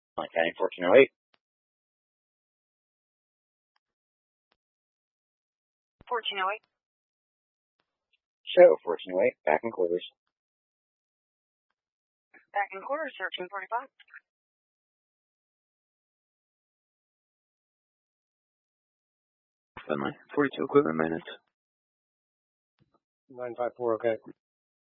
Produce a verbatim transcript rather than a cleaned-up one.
Line County fourteen oh eight. fourteen oh eight. Show fourteen oh eight, back in quarters. Back in quarters, thirteen forty-five. Finally, forty-two equipment minutes. nine five four, okay.